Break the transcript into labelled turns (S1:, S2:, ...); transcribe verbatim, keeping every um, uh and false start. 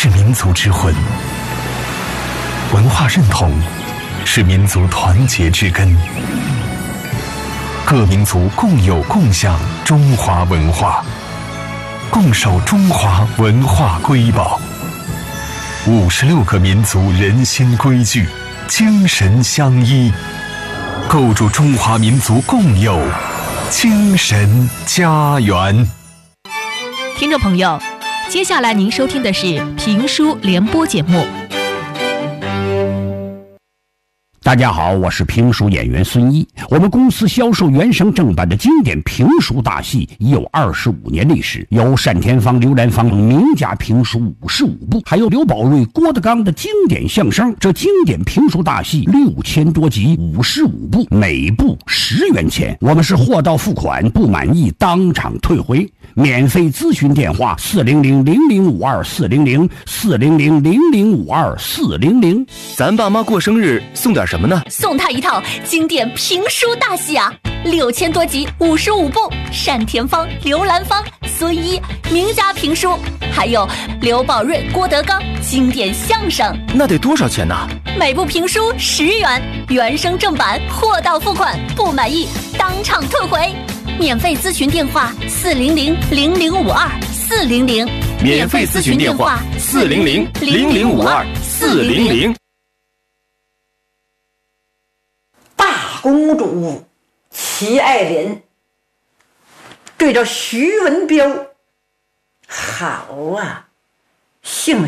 S1: 是民族之魂，文化认同是民族团结之根。各民族共有共享中华文化，共守中华文化瑰宝。五十六个民族人心规矩，精神相依，构筑中华民族共有精神家园。
S2: 听众朋友，接下来您收听的是评书联播节目。
S3: 大家好，我是评书演员孙一。我们公司销售原声正版的经典评书大戏已有二十五年历史，有单田芳、刘兰芳名家评书五十五部，还有刘宝瑞、郭德纲的经典相声。这经典评书大戏六千多集，五十五部，每部十元钱。我们是货到付款，不满意当场退回。免费咨询电话：四零零零零五二四零零四零零零零五二四零零。
S4: 咱爸妈过生日送点什么呢？
S5: 送他一套经典评书大戏啊，六千多集，五十五部，单田芳、刘兰芳、孙一名家评书，还有刘宝瑞、郭德纲经典相声。
S4: 那得多少钱呢？
S5: 每部评书十元，原声正版，货到付款，不满意当场退回。免费咨询电话：四零零零零五二四零零。
S4: 免费咨询电话：四零零零零五二四零零。
S6: 大公主齐爱莲对着徐文彪，好啊，姓